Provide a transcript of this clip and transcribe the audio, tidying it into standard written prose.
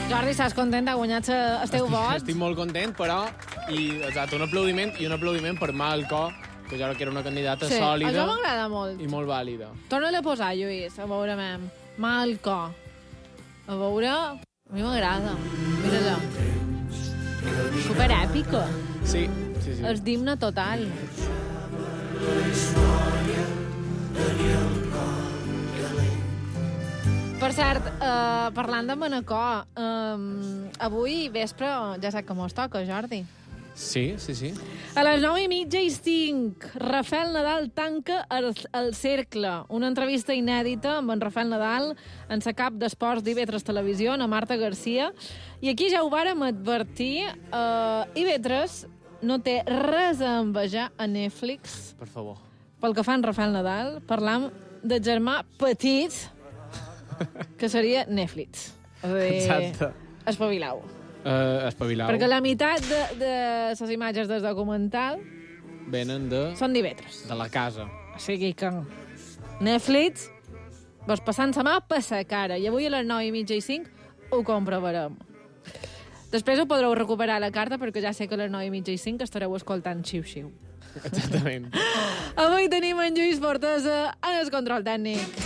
Jordi, estàs content? Ha guanyat el teu vot? Estic molt content, però... Exacte, un aplaudiment per Mà al cor, que jo crec que era una candidata sòlida. Això m'agrada molt. I molt vàlida. Torna-li a posar, Lluís, a veure, Mà al cor. A veure... A mi m'agrada. Mira-la. Superèpica. Sí. El d'himne total. Per cert, parlant de Manacor, avui vespre ja sap que mos toca, Jordi. Sí. A les 9:30 Rafael Nadal tanca el cercle. Una entrevista inèdita amb en Rafael Nadal en sa cap d'esports d'IV3 Televisió, a Marta Garcia. I aquí ja ho vàrem advertir. IV3 no té res a envejar a Netflix. Per favor. Pel que fa en Rafael Nadal, parlam de germà petit, que seria Netflix. Exacte. Espavilau. Espavilau. Perquè la meitat de les imatges del documental venen de... són d'IV3. De la casa. O sigui que Netflix vos passant sa mà per sa cara. I avui a les 9:30 i 5 ho comprovarem. Després ho podreu recuperar a la carta, perquè ja sé que a les 9:30 i 5 estareu escoltant xiu-xiu. Exactament. Avui tenim en Lluís Fortesa en el control tècnic.